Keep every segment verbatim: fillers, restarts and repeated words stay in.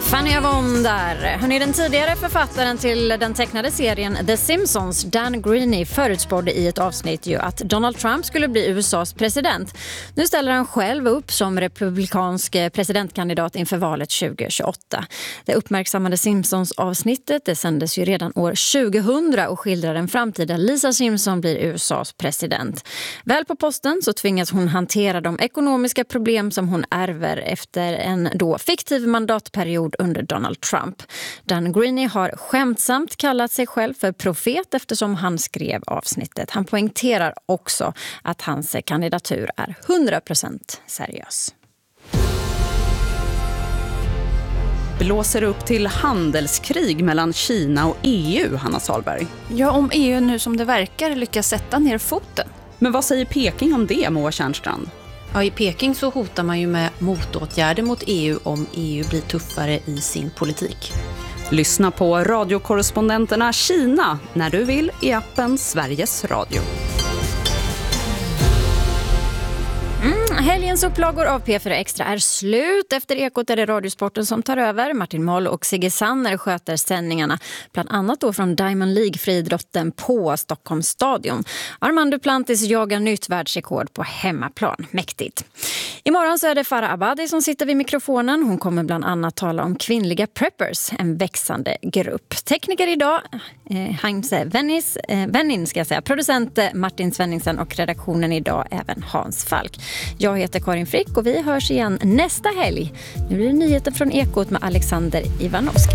Fanny Avon där. Hon är den tidigare författaren till den tecknade serien The Simpsons. Dan Greaney förutspådde i ett avsnitt ju att Donald Trump skulle bli U S A:s president. Nu ställer han själv upp som republikansk presidentkandidat inför valet tjugo tjugoåtta. Det uppmärksammade Simpsons-avsnittet det sändes ju redan år tjugohundra och skildrar den framtida Lisa Simpson blir U S A:s president. Väl på posten så tvingas hon hantera de ekonomiska problem som hon ärver efter en då fiktiv mandatperiod under Donald Trump. Dan Greaney har skämtsamt kallat sig själv för profet eftersom han skrev avsnittet. Han poängterar också att hans kandidatur är hundra procent seriös. Blåser upp till handelskrig mellan Kina och E U, Hanna Salberg. Ja, om E U nu som det verkar lyckas sätta ner foten. Men vad säger Peking om det, Moa Tjärnstrand? Ja, i Peking så hotar man ju med motåtgärder mot E U om E U blir tuffare i sin politik. Lyssna på radiokorrespondenterna Kina när du vill i appen Sveriges Radio. Mm, helgens upplagor av P fyra Extra är slut. Efter Ekot är det Radiosporten som tar över. Martin Moll och Sigge Sanner sköter sändningarna. Bland annat då från Diamond League-friidrotten på Stockholms stadion. Armand Duplantis jagar nytt världsrekord på hemmaplan. Mäktigt. Imorgon så är det Farah Abadi som sitter vid mikrofonen. Hon kommer bland annat tala om kvinnliga preppers, en växande grupp. Tekniker idag, eh, Heinz Vennis, eh, Vennin ska jag säga. Producent eh, Martin Svenningsen och redaktionen idag även Hans Falk. Jag heter Karin Frick och vi hörs igen nästa helg. Nu blir det nyheter från Ekot med Alexander Ivanovski.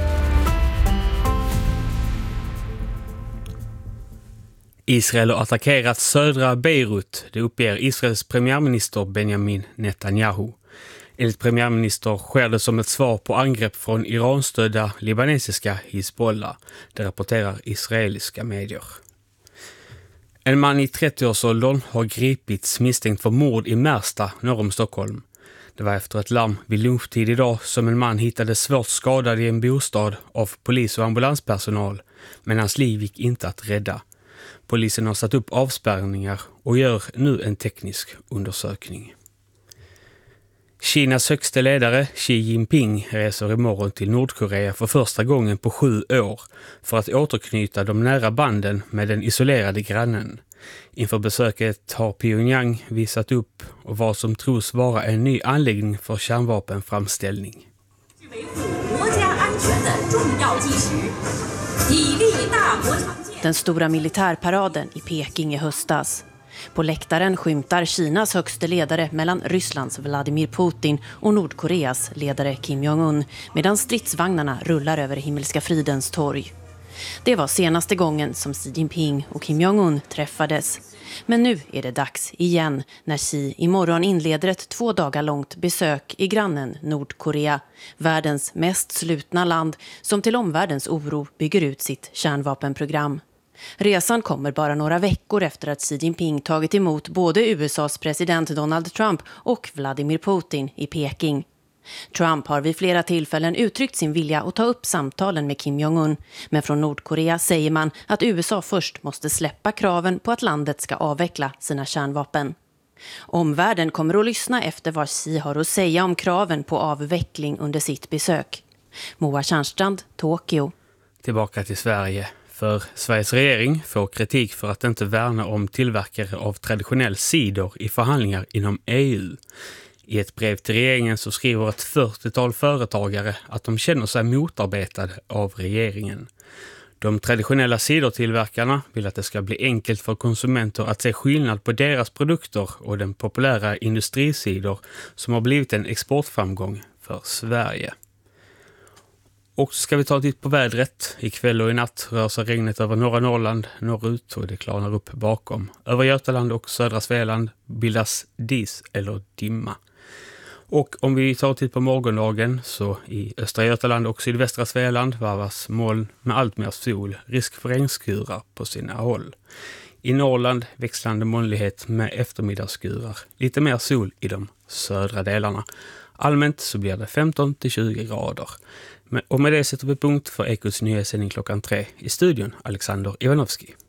Israel har attackerat södra Beirut, det uppger Israels premiärminister Benjamin Netanyahu. Enligt premiärminister sker det som ett svar på angrepp från Iranstödda libanesiska Hizbollah, det rapporterar israeliska medier. En man i trettioårsåldern har gripits misstänkt för mord i Märsta norr om Stockholm. Det var efter ett larm vid lunchtid idag som en man hittades svårt skadad i en bostad av polis- och ambulanspersonal, men hans liv gick inte att rädda. Polisen har satt upp avspärrningar och gör nu en teknisk undersökning. Kinas högste ledare Xi Jinping reser imorgon till Nordkorea för första gången på sju år för att återknyta de nära banden med den isolerade grannen. Inför besöket har Pyongyang visat upp vad som tros vara en ny anläggning för kärnvapenframställning. Den stora militärparaden i Peking i höstas. På läktaren skymtar Kinas högste ledare mellan Rysslands Vladimir Putin och Nordkoreas ledare Kim Jong-un medan stridsvagnarna rullar över Himmelska fridens torg. Det var senaste gången som Xi Jinping och Kim Jong-un träffades. Men nu är det dags igen när Xi imorgon inleder ett två dagar långt besök i grannen Nordkorea, världens mest slutna land som till omvärldens oro bygger ut sitt kärnvapenprogram. Resan kommer bara några veckor efter att Xi Jinping tagit emot både U S A:s president Donald Trump och Vladimir Putin i Peking. Trump har vid flera tillfällen uttryckt sin vilja att ta upp samtalen med Kim Jong-un, men från Nordkorea säger man att U S A först måste släppa kraven på att landet ska avveckla sina kärnvapen. Omvärlden kommer att lyssna efter vad Xi har att säga om kraven på avveckling under sitt besök. Moa Tjärnstrand, Tokyo. Tillbaka till Sverige. För Sveriges regering får kritik för att inte värna om tillverkare av traditionell cider i förhandlingar inom E U. I ett brev till regeringen så skriver ett fyrtiotal företagare att de känner sig motarbetade av regeringen. De traditionella cidertillverkarna vill att det ska bli enkelt för konsumenter att se skillnad på deras produkter och den populära industricider som har blivit en exportframgång för Sverige. Och så ska vi ta en titt på vädret. Ikväll och i natt rör sig regnet över norra Norrland norrut och det klarnar upp bakom. Över Götaland och södra Svealand bildas dis eller dimma. Och om vi tar en titt på morgondagen så i östra Götaland och sydvästra Svealand varvas moln med allt mer sol. Risk för regnskurar på sina håll. I Norrland växlande molnighet med eftermiddagsskurar. Lite mer sol i de södra delarna. Allmänt så blir det femton till tjugo grader. Och med det sätter vi punkt för Ekots nyhetssändning klockan tre. I studion Alexander Ivanovski.